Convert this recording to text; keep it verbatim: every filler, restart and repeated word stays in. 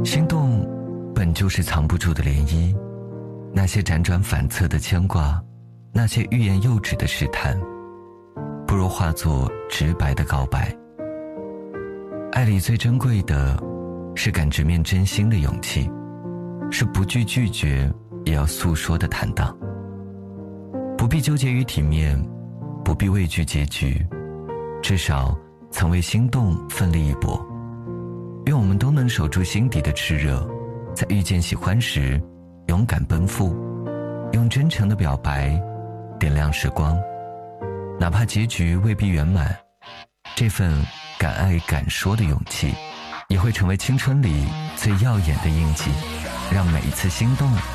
心动本就是藏不住的涟漪，那些辗转反侧的牵挂，那些欲言又止的试探，不如化作直白的告白。爱里最珍贵的是敢直面真心的勇气，是不惧拒绝也要诉说的坦荡。不必纠结于体面，不必畏惧结局，至少曾为心动奋力一搏。愿我们都能守住心底的炽热，在遇见喜欢时勇敢奔赴，用真诚的表白点亮时光。哪怕结局未必圆满，这份敢爱敢说的勇气也会成为青春里最耀眼的印记，让每一次心动